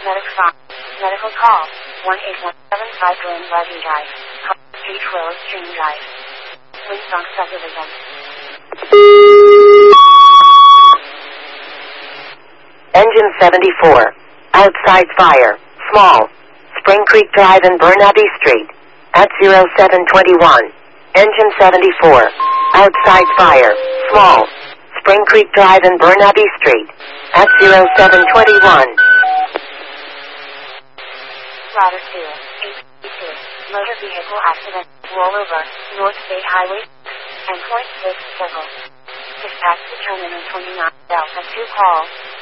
Medic 5. Medical call. 18175 Glen Valley Drive. Street Road, Stream Drive. Winsong Subdivision. Engine 74. Outside fire. Small. Spring Creek Drive and Burnaby Street. At 0721. Engine 74. Outside fire. Small. Spring Creek Drive and Burnaby Street. At 0721. Ladder 2. 822. Motor vehicle accident. Rollover. North State Highway. Endpoint 6 circle. Dispatch to Terminal 29 Delta 2 call.